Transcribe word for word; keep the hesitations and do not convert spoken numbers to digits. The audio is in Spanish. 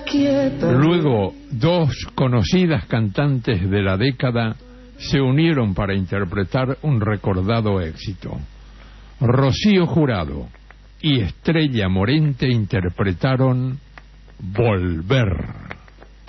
quieta. Luego, dos conocidas cantantes de la década se unieron para interpretar un recordado éxito. Rocío Jurado y Estrella Morente interpretaron Volver.